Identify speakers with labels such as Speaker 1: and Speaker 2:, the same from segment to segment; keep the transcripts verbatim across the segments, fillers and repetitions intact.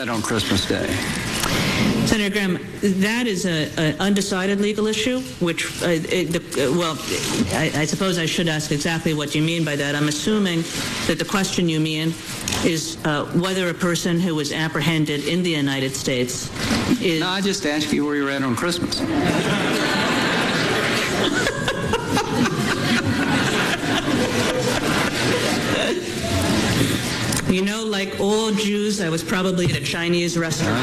Speaker 1: read on Christmas Day?
Speaker 2: Senator Graham, that is an undecided legal issue, which, uh, it, the, uh, well, I, I suppose I should ask exactly what you mean by that. I'm assuming that the question you mean is uh, whether a person who was apprehended in the United States is...
Speaker 1: No, I just asked you where you're at on Christmas.
Speaker 2: You know, like all Jews, I was probably at a Chinese restaurant.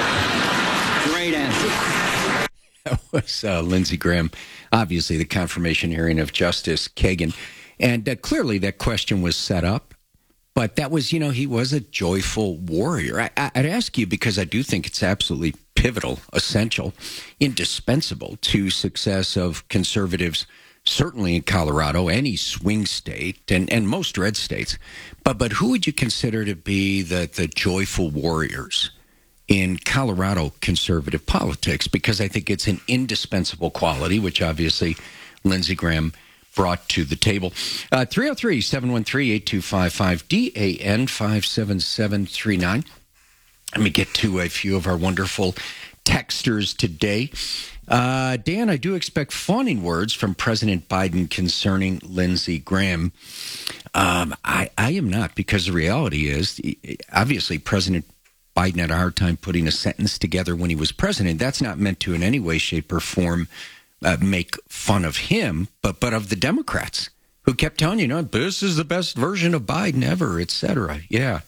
Speaker 1: Great answer.
Speaker 3: That was uh, Lindsey Graham, obviously the confirmation hearing of Justice Kagan. And uh, clearly that question was set up. But that was, you know, he was a joyful warrior. I, I, I'd ask you, because I do think it's absolutely pivotal, essential, indispensable to success of conservatives, certainly in Colorado, any swing state, and, and most red states. But but who would you consider to be the, the joyful warriors in Colorado conservative politics? Because I think it's an indispensable quality, which obviously Lindsey Graham brought to the table. Uh, three oh three, seven one three, eight two five five, D A N five seven seven three nine. Let me get to a few of our wonderful texters today. Uh, Dan, I do expect fawning words from President Biden concerning Lindsey Graham. Um, I, I am not, because the reality is, obviously, President Biden had a hard time putting a sentence together when he was president. That's not meant to in any way, shape, or form uh, make fun of him, but but of the Democrats who kept telling you, no, this is the best version of Biden ever, et cetera. Yeah.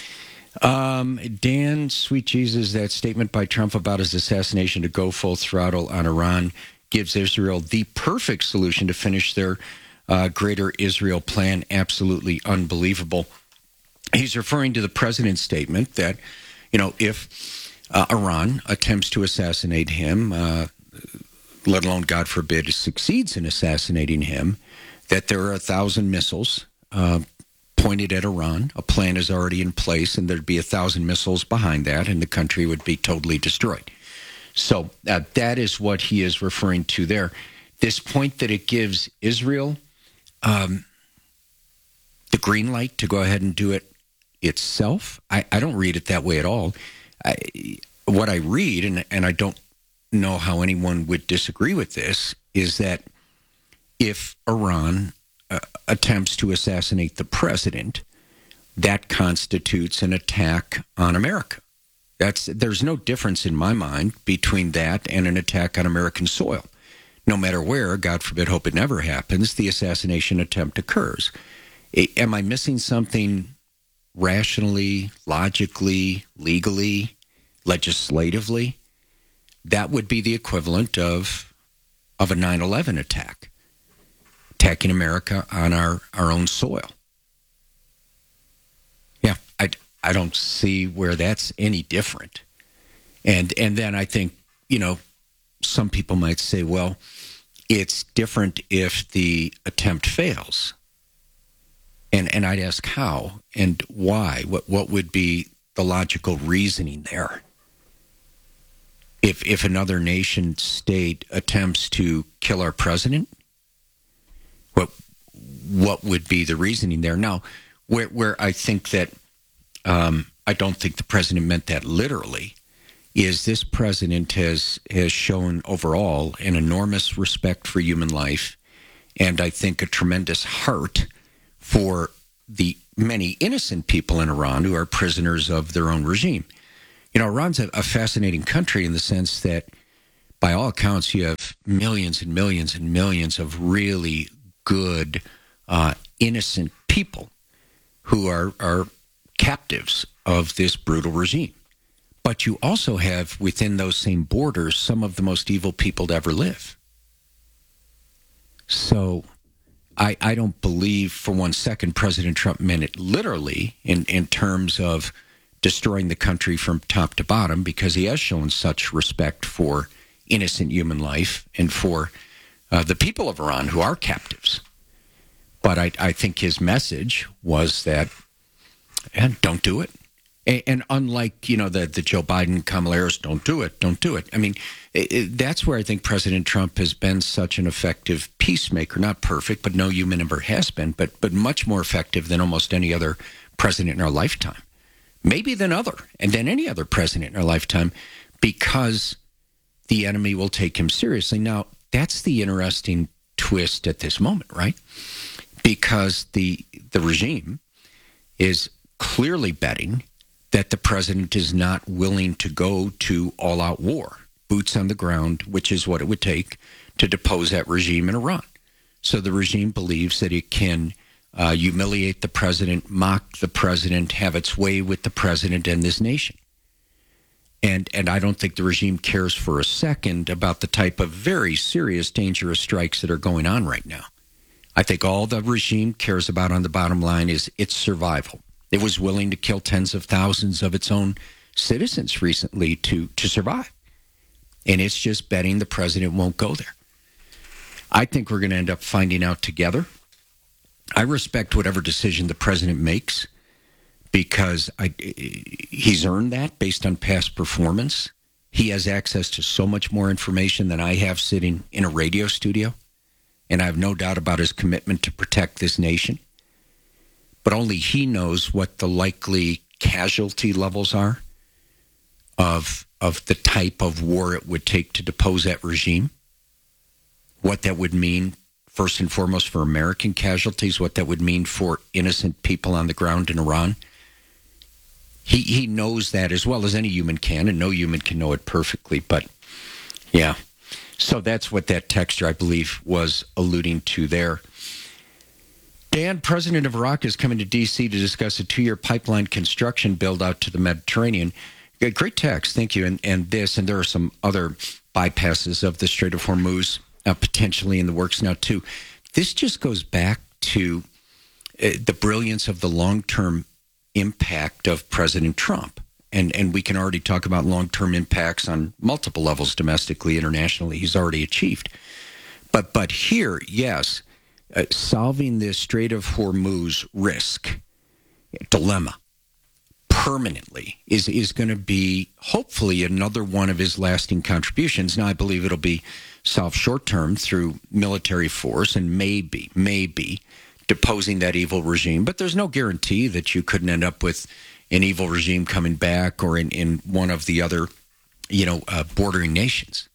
Speaker 3: Um, Dan, sweet Jesus, that statement by Trump about his assassination to go full throttle on Iran gives Israel the perfect solution to finish their uh, greater Israel plan. Absolutely unbelievable. He's referring to the president's statement that, you know, if uh, Iran attempts to assassinate him, uh, let alone, God forbid, succeeds in assassinating him, that there are a thousand missiles uh, pointed at Iran. A plan is already in place, and there'd be a thousand missiles behind that, and the country would be totally destroyed. So uh, that is what he is referring to there. This point that it gives Israel um, the green light to go ahead and do it itself, I, I don't read it that way at all. I, what I read, and, and I don't know how anyone would disagree with this, is that if Iran uh, attempts to assassinate the president, that constitutes an attack on America. That's there's no difference in my mind between that and an attack on American soil. No matter where, God forbid, hope it never happens, the assassination attempt occurs. Am I missing something rationally, logically, legally, legislatively? That would be the equivalent of of a nine eleven attack, attacking America on our, our own soil. Yeah, I, I don't see where that's any different. And and then I think, you know, some people might say, well, it's different if the attempt fails. And and I'd ask how and why. What what would be the logical reasoning there? If if another nation state attempts to kill our president, what what would be the reasoning there? Now, where where I think that um, I don't think the president meant that literally, is this president has has shown overall an enormous respect for human life, and I think a tremendous heart for the many innocent people in Iran who are prisoners of their own regime. You know, Iran's a, a fascinating country in the sense that, by all accounts, you have millions and millions and millions of really good, uh, innocent people who are, are captives of this brutal regime. But you also have, within those same borders, some of the most evil people to ever live. So I, I don't believe for one second President Trump meant it literally in, in terms of destroying the country from top to bottom, because he has shown such respect for innocent human life and for uh, the people of Iran who are captives. But I, I think his message was that, and don't do it. And, and unlike, you know, the, the Joe Biden, Kamala Harris, don't do it, don't do it. I mean, it, it, that's where I think President Trump has been such an effective peacemaker. Not perfect, but no human ever has been, but but much more effective than almost any other president in our lifetime. maybe than other, and than any other president in our lifetime, because the enemy will take him seriously. Now, that's the interesting twist at this moment, right? Because the the regime is clearly betting that the president is not willing to go to all-out war, boots on the ground, which is what it would take to depose that regime in Iran. So the regime believes that it can uh, humiliate the president, mock the president, have its way with the president and this nation. And and I don't think the regime cares for a second about the type of very serious, dangerous strikes that are going on right now. I think all the regime cares about on the bottom line is its survival. It was willing to kill tens of thousands of its own citizens recently to, to survive. And it's just betting the president won't go there. I think we're going to end up finding out together. I respect whatever decision the president makes because I, he's earned that based on past performance. He has access to so much more information than I have sitting in a radio studio. And I have no doubt about his commitment to protect this nation. But only he knows what the likely casualty levels are of, of the type of war it would take to depose that regime, what that would mean, first and foremost, for American casualties, what that would mean for innocent people on the ground in Iran. He he knows that as well as any human can, and no human can know it perfectly. But, yeah, so that's what that texture, I believe, was alluding to there. Dan, President of Iraq, is coming to D C to discuss a two-year pipeline construction build-out to the Mediterranean. Great text, thank you. And, and this, and there are some other bypasses of the Strait of Hormuz uh, potentially in the works now, too. This just goes back to uh, the brilliance of the long-term impact of President Trump. And, and we can already talk about long-term impacts on multiple levels, domestically, internationally, he's already achieved. But, but here, yes, Uh, solving this Strait of Hormuz risk, dilemma, permanently is, is going to be hopefully another one of his lasting contributions. Now, I believe it'll be solved short-term through military force and maybe, maybe deposing that evil regime. But there's no guarantee that you couldn't end up with an evil regime coming back or in, in one of the other, you know, uh, bordering nations.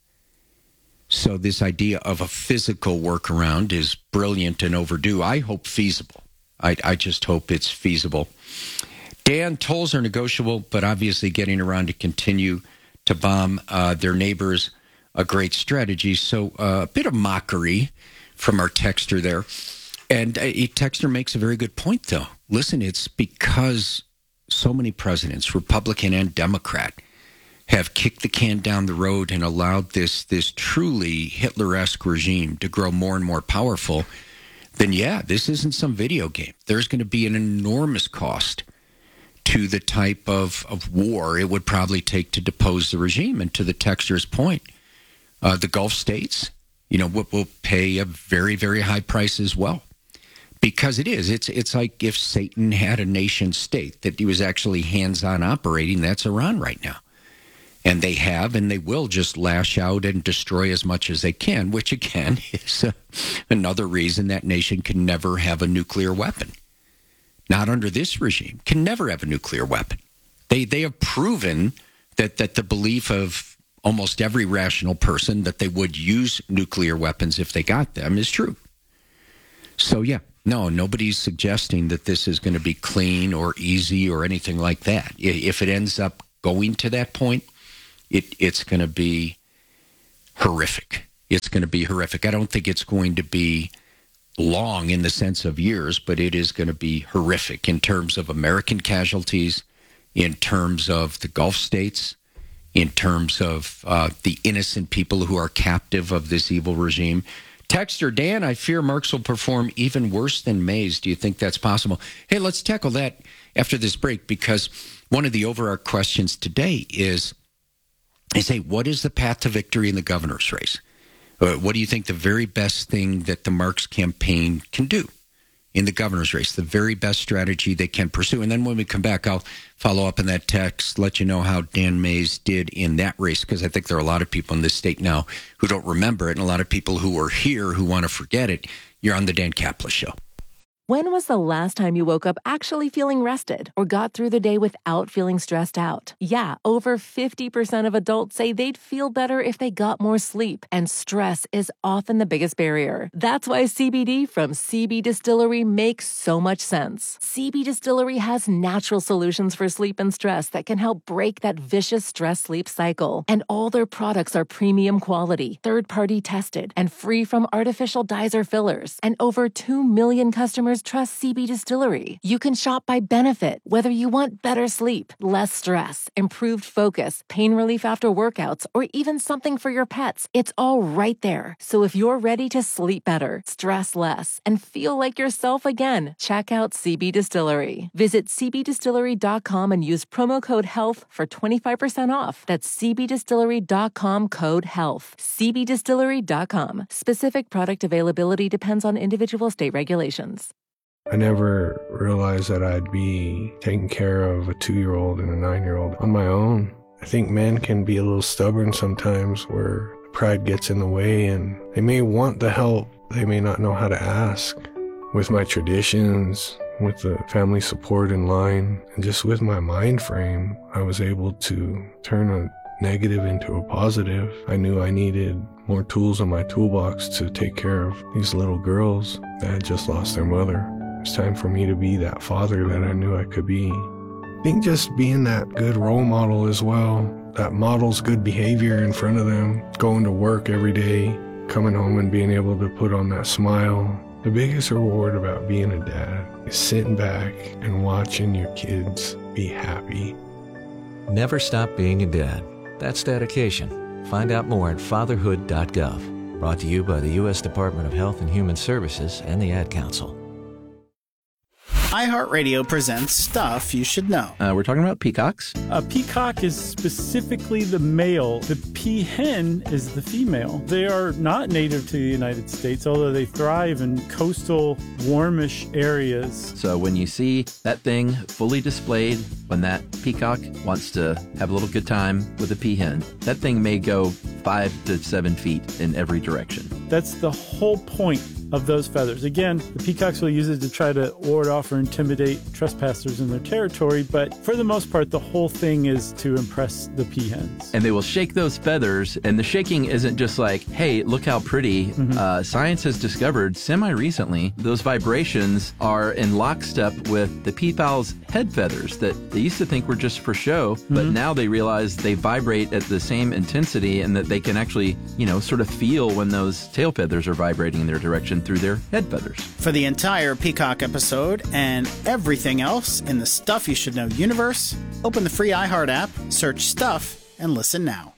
Speaker 3: So this idea of a physical workaround is brilliant and overdue. I hope feasible. I, I just hope it's feasible. Dan, tolls are negotiable, but obviously getting Iran to continue to bomb uh, their neighbors, a great strategy. So uh, a bit of mockery from our texter there. And a texter makes a very good point, though. Listen, it's because so many presidents, Republican and Democrat, have kicked the can down the road and allowed this this truly Hitler-esque regime to grow more and more powerful, then yeah, this isn't some video game. There's going to be an enormous cost to the type of, of war it would probably take to depose the regime. And to the texter's point, uh, the Gulf states, you know, will, will pay a very, very high price as well. Because it is. It's, it's like if Satan had a nation state that he was actually hands-on operating, that's Iran right now. And they have, and they will just lash out and destroy as much as they can, which again is uh, another reason that nation can never have a nuclear weapon. Not under this regime, can never have a nuclear weapon. They they have proven that, that the belief of almost every rational person that they would use nuclear weapons if they got them is true. So yeah, no, nobody's suggesting that this is going to be clean or easy or anything like that. If it ends up going to that point, It, it's going to be horrific. It's going to be horrific. I don't think it's going to be long in the sense of years, but it is going to be horrific in terms of American casualties, in terms of the Gulf states, in terms of uh, the innocent people who are captive of this evil regime. Texter Dan, I fear Marx will perform even worse than Mays. Do you think that's possible? Hey, let's tackle that after this break, because one of the overarching questions today is, I say, what is the path to victory in the governor's race? Uh, what do you think the very best thing that the Marx campaign can do in the governor's race, the very best strategy they can pursue? And then when we come back, I'll follow up in that text, let you know how Dan Mays did in that race, because I think there are a lot of people in this state now who don't remember it, and a lot of people who are here who want to forget it. You're on the Dan Caplis Show.
Speaker 4: When was the last time you woke up actually feeling rested or got through the day without feeling stressed out? Yeah, over fifty percent of adults say they'd feel better if they got more sleep, and stress is often the biggest barrier. That's why C B D from C B Distillery makes so much sense. C B Distillery has natural solutions for sleep and stress that can help break that vicious stress-sleep cycle. And all their products are premium quality, third-party tested, and free from artificial dyes or fillers. And over two million customers trust C B Distillery. You can shop by benefit, whether you want better sleep, less stress, improved focus, pain relief after workouts, or even something for your pets. It's all right there. So if you're ready to sleep better, stress less, and feel like yourself again, check out C B Distillery. Visit c b distillery dot com and use promo code HEALTH for twenty-five percent off. That's c b distillery dot com code HEALTH. c b distillery dot com. Specific product availability depends on individual state regulations.
Speaker 5: I never realized that I'd be taking care of a two-year-old and a nine-year-old on my own. I think men can be a little stubborn sometimes where pride gets in the way and they may want the help, they may not know how to ask. With my traditions, with the family support in line, and just with my mind frame, I was able to turn a negative into a positive. I knew I needed more tools in my toolbox to take care of these little girls that had just lost their mother. It's time for me to be that father that I knew I could be. I think just being that good role model as well, that models good behavior in front of them, going to work every day, coming home and being able to put on that smile. The biggest reward about being a dad is sitting back and watching your kids be happy.
Speaker 6: Never stop being a dad. That's dedication. Find out more at fatherhood dot gov. Brought to you by the U S Department of Health and Human Services and the Ad Council.
Speaker 7: iHeartRadio presents Stuff You Should Know.
Speaker 8: Uh, we're talking about peacocks.
Speaker 9: A peacock is specifically the male. The peahen is the female. They are not native to the United States, although they thrive in coastal, warmish areas.
Speaker 8: So when you see that thing fully displayed, when that peacock wants to have a little good time with a peahen, that thing may go five to seven feet in every direction.
Speaker 9: That's the whole point of those feathers. Again, the peacocks will use it to try to ward off or intimidate trespassers in their territory, but for the most part, the whole thing is to impress the peahens.
Speaker 8: And they will shake those feathers, and the shaking isn't just like, hey, look how pretty. Mm-hmm. Uh, science has discovered semi-recently those vibrations are in lockstep with the peafowl's head feathers that they used to think were just for show, mm-hmm. but now they realize they vibrate at the same intensity and that they can actually, you know, sort of feel when those tail feathers are vibrating in their direction through their head feathers.
Speaker 7: For the entire Peacock episode and everything else in the Stuff You Should Know universe, open the free iHeart app, search Stuff, and listen now.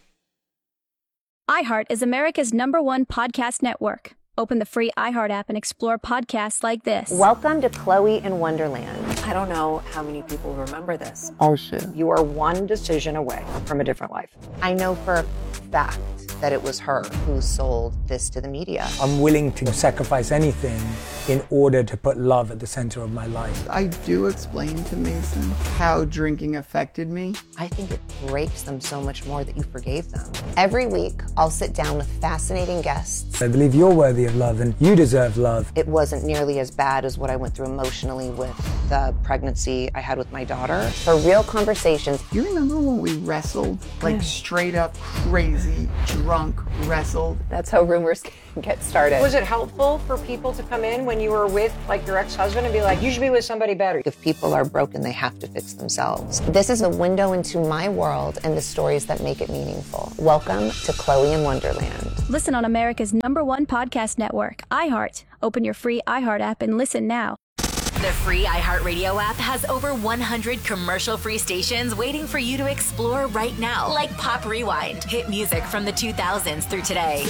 Speaker 10: iHeart is America's number one podcast network. Open the free iHeart app and explore podcasts like this.
Speaker 11: Welcome to Chloe in Wonderland. I don't know how many people remember this.
Speaker 12: Oh, shit.
Speaker 11: You are one decision away from a different life. I know for a fact that it was her who sold this to the media.
Speaker 12: I'm willing to sacrifice anything in order to put love at the center of my life.
Speaker 13: I do explain to Mason how drinking affected me.
Speaker 11: I think it breaks them so much more that you forgave them. Every week, I'll sit down with fascinating guests.
Speaker 12: I believe you're worthy of love and you deserve love.
Speaker 11: It wasn't nearly as bad as what I went through emotionally with the pregnancy I had with my daughter. For real conversations.
Speaker 13: You remember when we wrestled? Like yeah. straight up crazy, drunk, wrestled?
Speaker 11: That's how rumors get started.
Speaker 14: Was it helpful for people to come in when you were with like your ex-husband and be like, you should be with somebody better?
Speaker 11: If people are broken, they have to fix themselves. This is a window into my world and the stories that make it meaningful. Welcome to Chloe in Wonderland.
Speaker 10: Listen on America's number one podcast network, iHeart. Open your free iHeart app and listen now.
Speaker 15: The free iHeartRadio app has over one hundred commercial-free stations waiting for you to explore right now. Like Pop Rewind, hit music from the two thousands through today.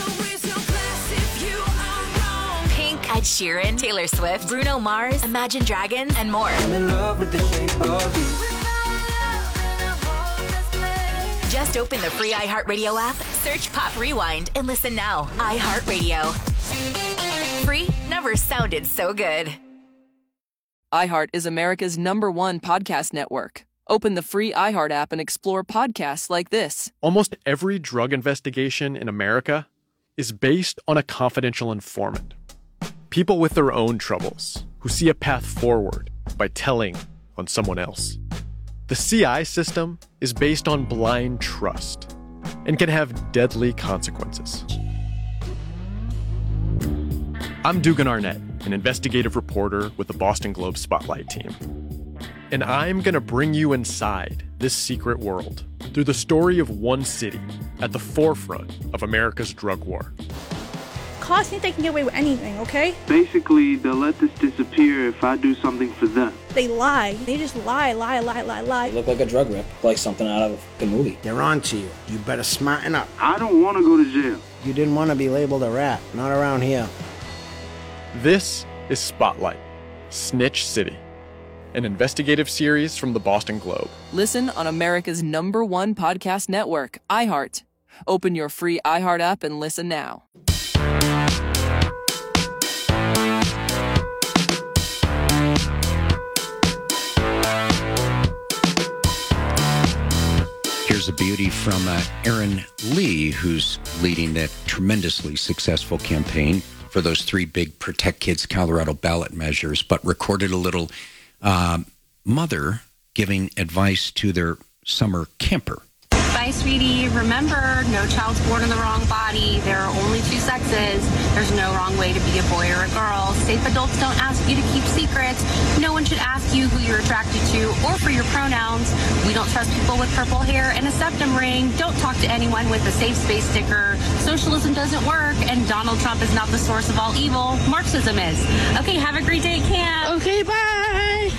Speaker 15: Pink, Ed Sheeran, Taylor Swift, Bruno Mars, Imagine Dragons, and more. I'm in love with the shape of you. Just open the free iHeartRadio app, search Pop Rewind, and listen now. iHeartRadio. Free never sounded so good.
Speaker 16: iHeart is America's number one podcast network. Open the free iHeart app and explore podcasts like this.
Speaker 17: Almost every drug investigation in America is based on a confidential informant. People with their own troubles, who see a path forward by telling on someone else. The C I system is based on blind trust and can have deadly consequences. I'm Dugan Arnett, an investigative reporter with the Boston Globe Spotlight team. And I'm going to bring you inside this secret world through the story of one city at the forefront of America's drug war.
Speaker 18: Cops think they can get away with anything, okay?
Speaker 19: Basically, they'll let this disappear if I do something for them.
Speaker 18: They lie. They just lie, lie, lie, lie, lie.
Speaker 20: You look like a drug rip, like something out of a movie.
Speaker 21: They're on to you. You better smarten up.
Speaker 19: I don't want to go to jail.
Speaker 21: You didn't want to be labeled a rat. Not around here.
Speaker 17: This is Spotlight, Snitch City, an investigative series from the Boston Globe.
Speaker 16: Listen on America's number one podcast network, iHeart. Open your free iHeart app and listen now.
Speaker 3: Here's a beauty from uh, Aaron Lee, who's leading that tremendously successful campaign for those three big Protect Kids Colorado ballot measures, but recorded a little uh, mother giving advice to their summer camper.
Speaker 22: Bye, sweetie. Remember, no child's born in the wrong body. There are only two sexes. There's no wrong way to be a boy or a girl. Safe adults don't ask you to keep secrets. No one should ask you who you're attracted to or for your pronouns. We don't trust people with purple hair and a septum ring. Don't talk to anyone with a safe space sticker. Socialism doesn't work, and Donald Trump is not the source of all evil. Marxism is. Okay, have a great day at camp.
Speaker 18: Okay, bye.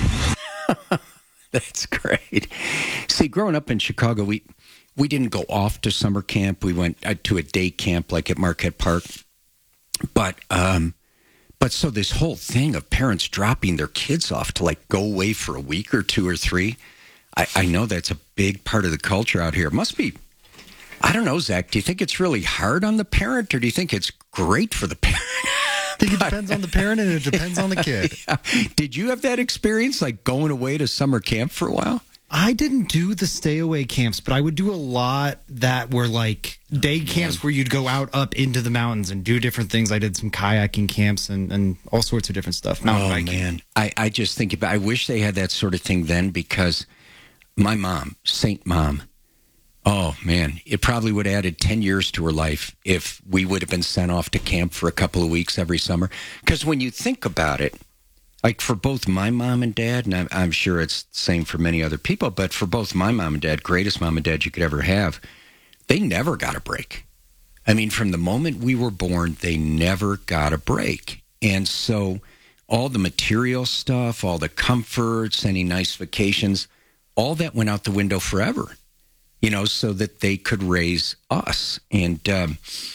Speaker 3: That's great. See, growing up in Chicago, we we didn't go off to summer camp. We went uh, to a day camp like at Marquette Park. But um, but so this whole thing of parents dropping their kids off to like go away for a week or two or three, I, I know that's a big part of the culture out here. It must be, I don't know, Zach, do you think it's really hard on the parent or do you think it's great for the parent?
Speaker 23: I think it depends on the parent and it depends on the kid.
Speaker 3: Yeah. Did you have that experience, like going away to summer camp for a while?
Speaker 23: I didn't do the stay away camps, but I would do a lot that were like day camps where you'd go out up into the mountains and do different things. I did some kayaking camps and, and all sorts of different stuff. Mountain
Speaker 3: oh,
Speaker 23: biking.
Speaker 3: man. I, I just think about I wish they had that sort of thing then because my mom, Saint Mom, oh, man, it probably would have added ten years to her life if we would have been sent off to camp for a couple of weeks every summer. Because when you think about it, like for both my mom and dad, and I'm, I'm sure it's the same for many other people, but for both my mom and dad, greatest mom and dad you could ever have, they never got a break. I mean, from the moment we were born, they never got a break. And so all the material stuff, all the comforts, any nice vacations, all that went out the window forever, you know, so that they could raise us. And um,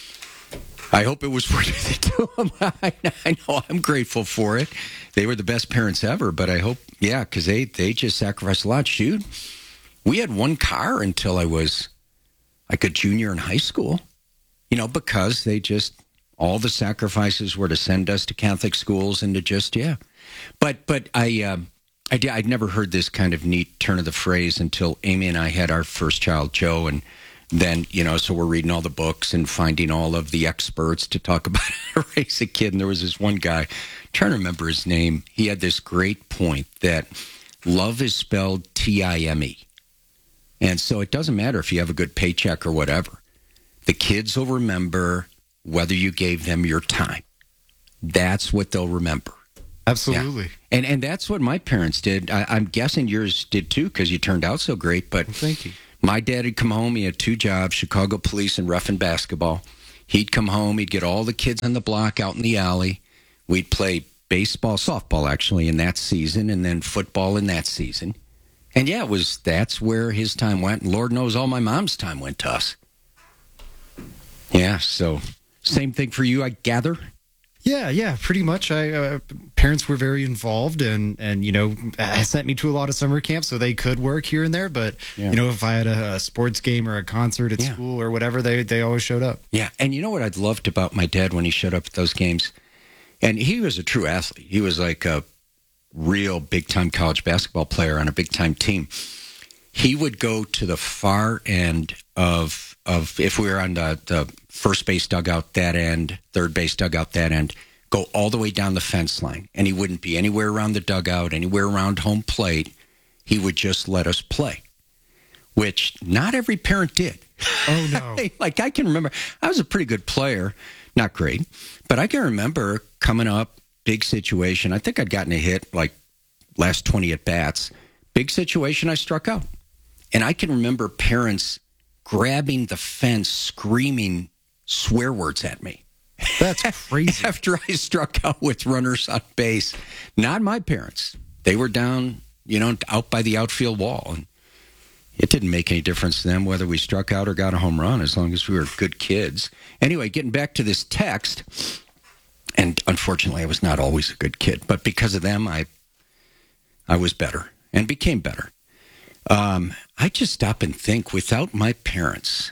Speaker 3: I hope it was worth it to them. I, I know I'm grateful for it. They were the best parents ever, but I hope, yeah, because they, they just sacrificed a lot. Shoot, we had one car until I was like a junior in high school, you know, because they just, all the sacrifices were to send us to Catholic schools and to just, yeah. But but I, uh, I did, I'd never heard this kind of neat turn of the phrase until Amy and I had our first child, Joe, and then, you know, so we're reading all the books and finding all of the experts to talk about how to raise a kid. And there was this one guy, I'm trying to remember his name. He had this great point that love is spelled T I M E. And so it doesn't matter if you have a good paycheck or whatever. The kids will remember whether you gave them your time. That's what they'll remember.
Speaker 23: Absolutely.
Speaker 3: Yeah. And and that's what my parents did. I, I'm guessing yours did too because you turned out so great. But
Speaker 23: well, thank you.
Speaker 3: My dad had come home. He had two jobs, Chicago police and ref and basketball. He'd come home. He'd get all the kids on the block out in the alley. We'd play baseball, softball, actually, in that season, and then football in that season. And, yeah, it was that's where his time went. And Lord knows all my mom's time went to us. Yeah, so same thing for you, I gather?
Speaker 23: Yeah, yeah, pretty much. I uh, parents were very involved, and and you know, sent me to a lot of summer camps so they could work here and there. But yeah. you know, if I had a, a sports game or a concert at yeah. school or whatever, they they always showed up.
Speaker 3: Yeah, and you know what I loved about my dad when he showed up at those games, and he was a true athlete. He was like a real big time college basketball player on a big time team. He would go to the far end of of if we were on the, the first base dugout that end, third base dugout that end, go all the way down the fence line, and he wouldn't be anywhere around the dugout, anywhere around home plate. He would just let us play, which not every parent did.
Speaker 23: Oh, no.
Speaker 3: Like, I can remember, I was a pretty good player, not great, but I can remember coming up, big situation. I think I'd gotten a hit like last twenty at-bats. Big situation, I struck out. And I can remember parents grabbing the fence, screaming swear words at me.
Speaker 23: That's crazy.
Speaker 3: After I struck out with runners on base. Not my parents. They were down, you know, out by the outfield wall. And it didn't make any difference to them whether we struck out or got a home run, as long as we were good kids. Anyway, getting back to this text, and unfortunately I was not always a good kid, but because of them, I I was better and became better. Um, I just stop and think, without my parents,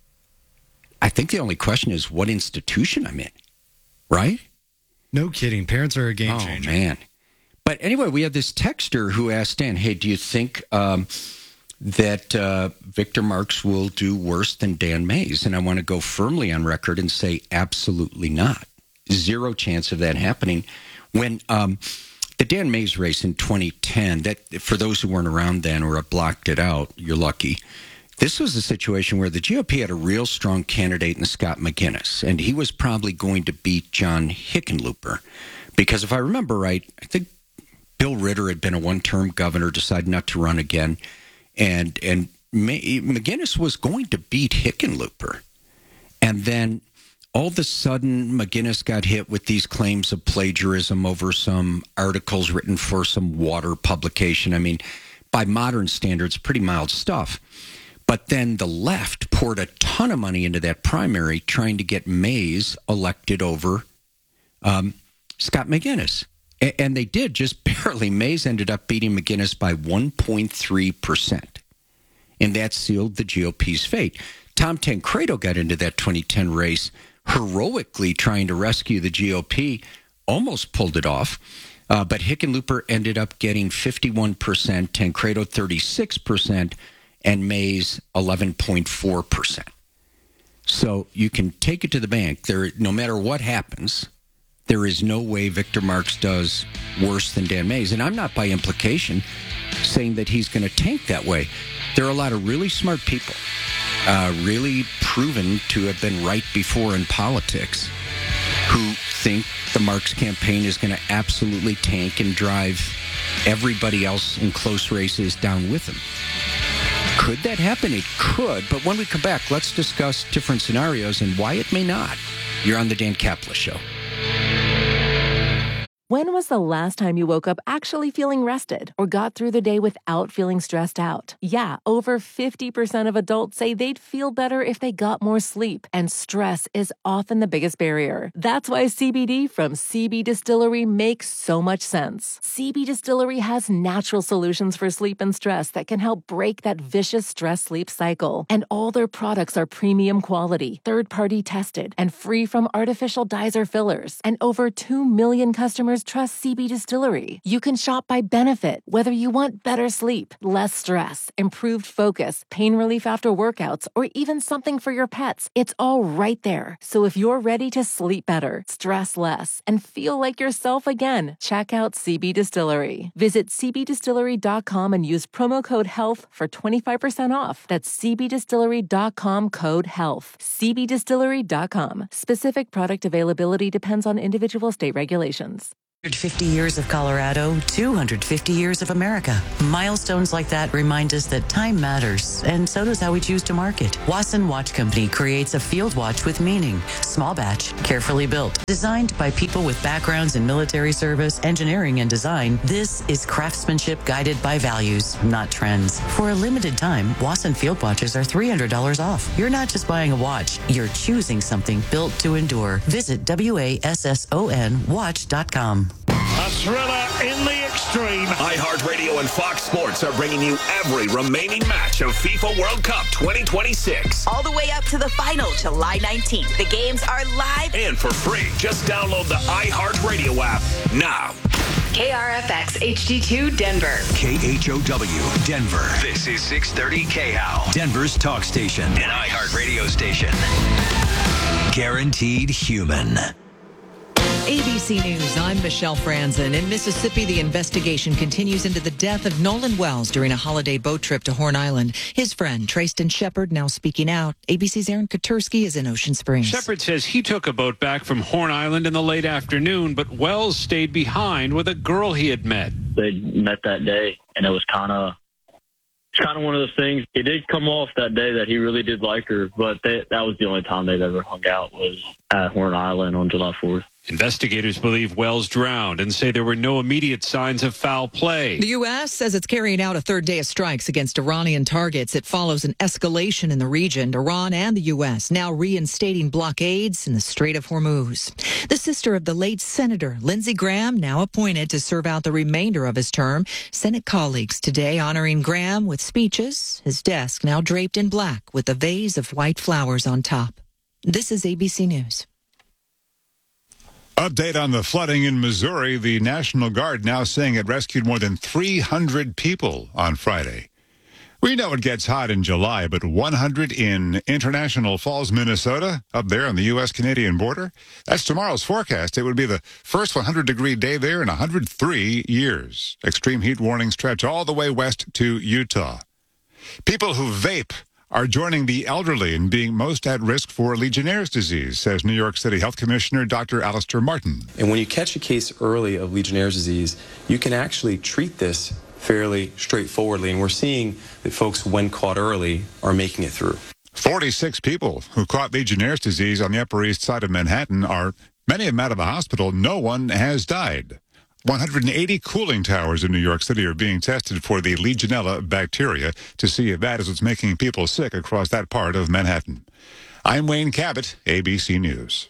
Speaker 3: I think the only question is what institution I'm in, right?
Speaker 23: No kidding. Parents are a game
Speaker 3: oh,
Speaker 23: changer.
Speaker 3: Oh, man. But anyway, we have this texter who asked Dan, hey, do you think um, that uh, Victor Marx will do worse than Dan Mays? And I want to go firmly on record and say absolutely not. Zero chance of that happening. When um, the Dan Mays race in twenty ten, that for those who weren't around then or have blocked it out, you're lucky. This was a situation where the G O P had a real strong candidate in Scott McGinnis, and he was probably going to beat John Hickenlooper. Because if I remember right, I think Bill Ritter had been a one-term governor, decided not to run again, and and May, McGinnis was going to beat Hickenlooper. And then all of a sudden, McGinnis got hit with these claims of plagiarism over some articles written for some water publication. I mean, by modern standards, pretty mild stuff. But then the left poured a ton of money into that primary trying to get Mays elected over um, Scott McGinnis. A- and they did just barely. Mays ended up beating McGinnis by one point three percent. And that sealed the G O P's fate. Tom Tancredo got into that twenty ten race heroically trying to rescue the G O P, almost pulled it off. Uh, but Hickenlooper ended up getting fifty-one percent, Tancredo thirty-six percent, and Mays eleven point four percent. So you can take it to the bank. There, no matter what happens, there is no way Victor Marx does worse than Dan Mays. And I'm not by implication saying that he's going to tank that way. There are a lot of really smart people, uh, really proven to have been right before in politics, who think the Marx campaign is going to absolutely tank and drive everybody else in close races down with him. Could that happen? It could. But when we come back, let's discuss different scenarios and why it may not. You're on the Dan Caplis Show.
Speaker 1: When was the last time you woke up actually feeling rested or got through the day without feeling stressed out? Yeah, over fifty percent of adults say they'd feel better if they got more sleep, and stress is often the biggest barrier. That's why C B D from C B Distillery makes so much sense. C B Distillery has natural solutions for sleep and stress that can help break that vicious stress-sleep cycle. And all their products are premium quality, third-party tested, and free from artificial dyes or fillers. And over two million customers trust C B Distillery. You can shop by benefit, whether you want better sleep, less stress, improved focus, pain relief after workouts, or even something for your pets. It's all right there. So if you're ready to sleep better, stress less, and feel like yourself again, check out C B Distillery. Visit c b distillery dot com and use promo code HEALTH for twenty-five percent off. That's c b distillery dot com code HEALTH. c b distillery dot com. Specific product availability depends on individual state regulations.
Speaker 2: one hundred fifty years of Colorado, two hundred fifty years of America. Milestones like that remind us that time matters, and so does how we choose to market. Wasson Watch Company creates a field watch with meaning. Small batch, carefully built. Designed by people with backgrounds in military service, engineering, and design, this is craftsmanship guided by values, not trends. For a limited time, Wasson field watches are three hundred dollars off. You're not just buying a watch, you're choosing something built to endure. Visit wasson watch dot com.
Speaker 4: A thriller in the extreme.
Speaker 24: iHeartRadio and Fox Sports are bringing you every remaining match of FIFA World Cup twenty twenty-six.
Speaker 15: All the way up to the final, July nineteenth. The games are live
Speaker 24: and for free. Just download the iHeartRadio app now.
Speaker 15: K R F X H D two Denver.
Speaker 25: K H O W Denver. This is six thirty K H O W, Denver's talk station, an iHeartRadio station. Guaranteed human.
Speaker 5: A B C News, I'm Michelle Franzen. In Mississippi, the investigation continues into the death of Nolan Wells during a holiday boat trip to Horn Island. His friend, Trayston Shepard, now speaking out. A B C's Aaron Katursky is in Ocean Springs.
Speaker 6: Shepard says he took a boat back from Horn Island in the late afternoon, but Wells stayed behind with a girl he had met.
Speaker 7: They met that day, and it was kind of it's kind of one of those things. It did come off that day that he really did like her, but they, that was the only time they'd ever hung out was at Horn Island on July fourth.
Speaker 6: Investigators believe Wells drowned and say there were no immediate signs of foul play.
Speaker 5: The U S says it's carrying out a third day of strikes against Iranian targets. It follows an escalation in the region. Iran and the U S now reinstating blockades in the Strait of Hormuz. The sister of the late Senator Lindsey Graham now appointed to serve out the remainder of his term. Senate colleagues today honoring Graham with speeches. His desk now draped in black with a vase of white flowers on top. This is A B C News.
Speaker 8: Update on the flooding in Missouri. The National Guard now saying it rescued more than three hundred people on Friday. We know it gets hot in July, but one hundred in International Falls, Minnesota, up there on the U S Canadian border. That's tomorrow's forecast. It would be the first one hundred degree day there in one hundred three years. Extreme heat warnings stretch all the way west to Utah. People who vape are joining the elderly in being most at risk for Legionnaire's disease, says New York City Health Commissioner Doctor Alistair Martin.
Speaker 9: And when you catch a case early of Legionnaire's disease, you can actually treat this fairly straightforwardly. And we're seeing that folks, when caught early, are making it through.
Speaker 8: forty-six people who caught Legionnaire's disease on the Upper East Side of Manhattan are, many of them out of the hospital. No one has died. one hundred eighty cooling towers in New York City are being tested for the Legionella bacteria to see if that is what's making people sick across that part of Manhattan. I'm Wayne Cabot, A B C News.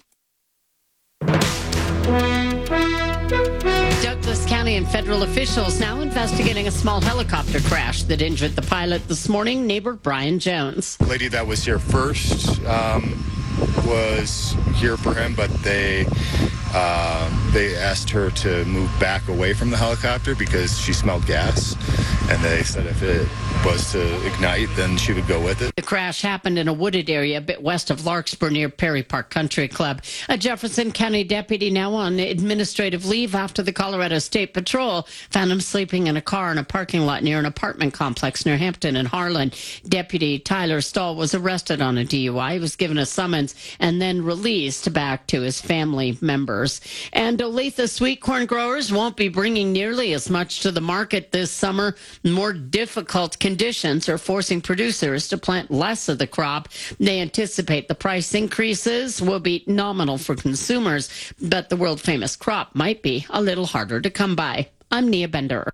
Speaker 26: Douglas County and federal officials now investigating a small helicopter crash that injured the pilot this morning, neighbor Brian Jones.
Speaker 27: The lady that was here first um, was here for him, but they uh, they asked her to move back away from the helicopter because she smelled gas, and they said if it was to ignite, then she would go with it.
Speaker 26: The crash happened in a wooded area a bit west of Larkspur near Perry Park Country Club. A Jefferson County deputy now on administrative leave after the Colorado State Patrol found him sleeping in a car in a parking lot near an apartment complex near Hampton and Harlan. Deputy Tyler Stahl was arrested on a D U I. He was given a summons and then released back to his family members. And Olathe sweet corn growers won't be bringing nearly as much to the market this summer. More difficult conditions are forcing producers to plant less of the crop. They anticipate the price increases will be nominal for consumers, but the world-famous crop might be a little harder to come by. I'm Nia Bender.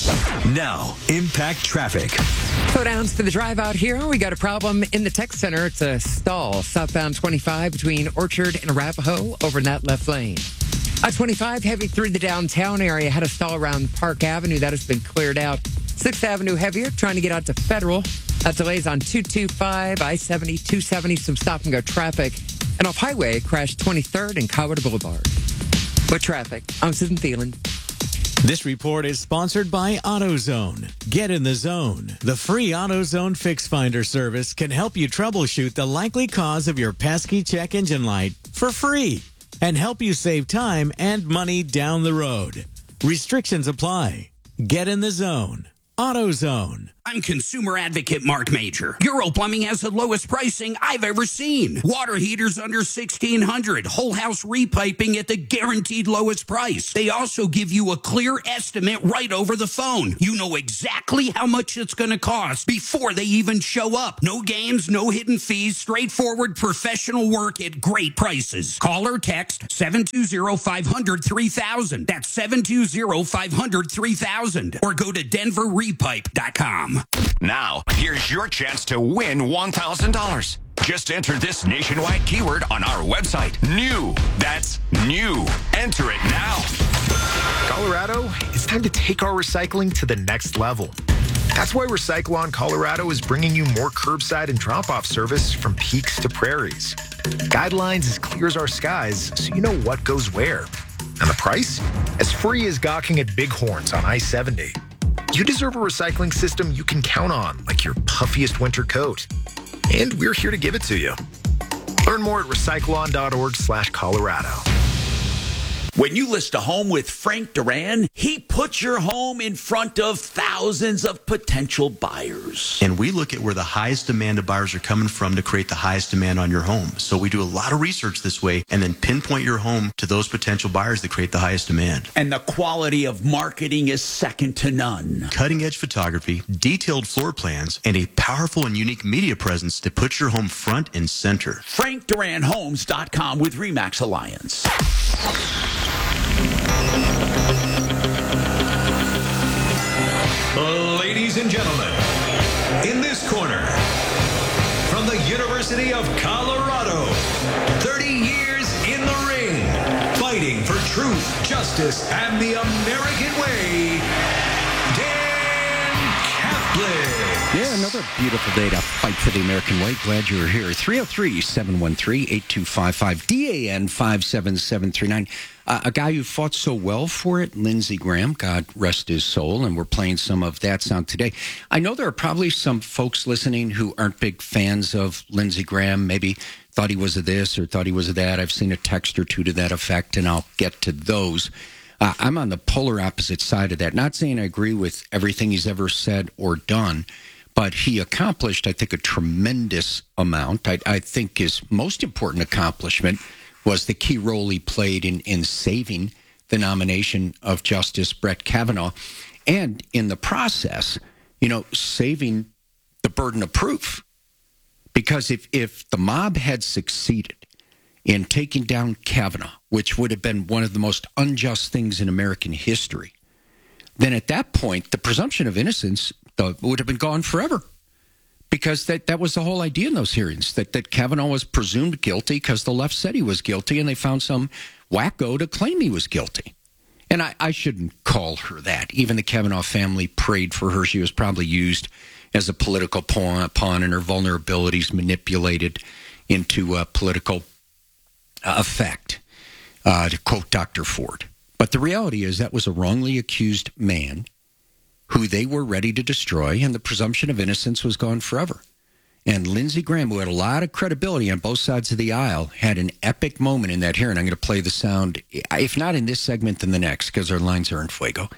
Speaker 25: Now, Impact Traffic.
Speaker 28: Slow downs for the drive out here. We got a problem in the tech center. It's a stall southbound twenty-five between Orchard and Arapahoe over in that left lane. I twenty-five heavy through the downtown area. Had a stall around Park Avenue. That has been cleared out. sixth Avenue heavier, trying to get out to Federal. That delays on two twenty-five, I seventy, two seventy, some stop and go traffic. And off highway, crashed twenty-third and Colorado Boulevard. With traffic, I'm Susan Thielen.
Speaker 29: This report is sponsored by AutoZone. Get in the zone. The free AutoZone Fix Finder service can help you troubleshoot the likely cause of your pesky check engine light for free and help you save time and money down the road. Restrictions apply. Get in the zone. AutoZone.
Speaker 30: I'm consumer advocate Mark Major. Euro Plumbing has the lowest pricing I've ever seen. Water heaters under sixteen hundred dollars. Whole house repiping at the guaranteed lowest price. They also give you a clear estimate right over the phone. You know exactly how much it's going to cost before they even show up. No games, no hidden fees, straightforward professional work at great prices. Call or text seven two zero, five hundred, three thousand. That's seven two zero, five hundred, three thousand. Or go to denver repipe dot com.
Speaker 24: Now, here's your chance to win one thousand dollars. Just enter this nationwide keyword on our website. New. That's new. Enter it now.
Speaker 31: Colorado, it's time to take our recycling to the next level. That's why Recyclon Colorado is bringing you more curbside and drop-off service from peaks to prairies. Guidelines as clear as our skies, so you know what goes where. And the price? As free as gawking at Bighorns on I seventy. You deserve a recycling system you can count on, like your puffiest winter coat. And we're here to give it to you. Learn more at recyclon dot org slash Colorado.
Speaker 10: When you list a home with Frank Duran, he puts your home in front of thousands of potential buyers.
Speaker 11: And we look at where the highest demand of buyers are coming from to create the highest demand on your home. So we do a lot of research this way and then pinpoint your home to those potential buyers that create the highest demand.
Speaker 10: And the quality of marketing is second to none.
Speaker 11: Cutting edge photography, detailed floor plans, and a powerful and unique media presence that puts your home front and center.
Speaker 10: Frank Duran Homes dot com with RE/MAX Alliance.
Speaker 25: Ladies and gentlemen, in this corner, from the University of Colorado, thirty years in the ring, fighting for truth, justice, and the American way, Dan Kaplan.
Speaker 3: Yeah, another beautiful day to fight for the American way. Glad you were here. three oh three, seven one three, eight two five five, D A N five seven seven three nine. Uh, a guy who fought so well for it, Lindsey Graham, God rest his soul, and we're playing some of that sound today. I know there are probably some folks listening who aren't big fans of Lindsey Graham, maybe thought he was a this or thought he was a that. I've seen a text or two to that effect, and I'll get to those. Uh, I'm on the polar opposite side of that. Not saying I agree with everything he's ever said or done, but he accomplished, I think, a tremendous amount. I, I think his most important accomplishment was the key role he played in, in saving the nomination of Justice Brett Kavanaugh, and in the process, you know, saving the burden of proof. Because if, if the mob had succeeded in taking down Kavanaugh, which would have been one of the most unjust things in American history, then at that point, the presumption of innocence uh, would have been gone forever. Because that, that was the whole idea in those hearings, that, that Kavanaugh was presumed guilty because the left said he was guilty, and they found some wacko to claim he was guilty. And I, I shouldn't call her that. Even the Kavanaugh family prayed for her. She was probably used as a political pawn, pawn and her vulnerabilities manipulated into uh, political uh, effect, uh, to quote Doctor Ford. But the reality is that was a wrongly accused man who they were ready to destroy, and the presumption of innocence was gone forever. And Lindsey Graham, who had a lot of credibility on both sides of the aisle, had an epic moment in that hearing. I'm going to play the sound, if not in this segment, then the next, because our lines are in fuego.